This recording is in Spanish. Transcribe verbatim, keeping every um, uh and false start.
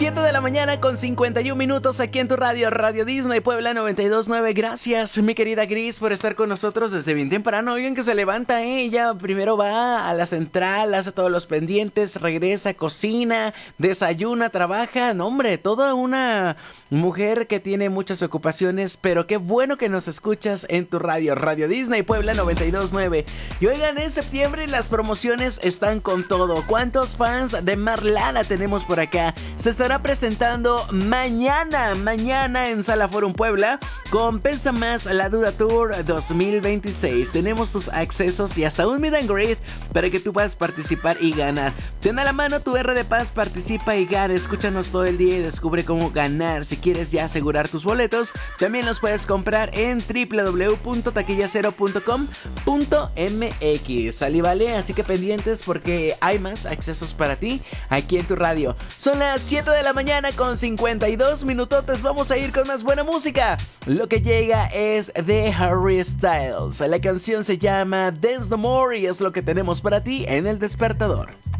siete de la mañana con cincuenta y un minutos aquí en tu radio, Radio Disney Puebla noventa y dos punto nueve. Gracias, mi querida Gris, por estar con nosotros desde bien temprano. Oigan que se levanta, ¿eh? Ella primero va a la central, hace todos los pendientes, regresa, cocina, desayuna, trabaja. No, hombre, toda una mujer que tiene muchas ocupaciones, pero qué bueno que nos escuchas en tu radio, Radio Disney Puebla noventa y dos punto nueve. Y oigan, en septiembre las promociones están con todo. ¿Cuántos fans de Marlana tenemos por acá? Se estará presentando mañana, mañana en Sala Forum Puebla con Pensa Más La Duda Tour dos mil veintiséis. Tenemos tus accesos y hasta un meet and greet para que tú puedas participar y ganar. Ten a la mano tu R de Paz, participa y gana. Escúchanos todo el día y descubre cómo ganar. Si quieres ya asegurar tus boletos, también los puedes comprar en doble u doble u doble u punto taquilla cero punto com punto m x. ¿Sale, vale? Así que pendientes porque hay más accesos para ti aquí en tu radio. Son las siete de la mañana con cincuenta y dos minutotes. Vamos a ir con más buena música. Lo que llega es de Harry Styles. La canción se llama Dance No More y es lo que tenemos para ti en El Despertador.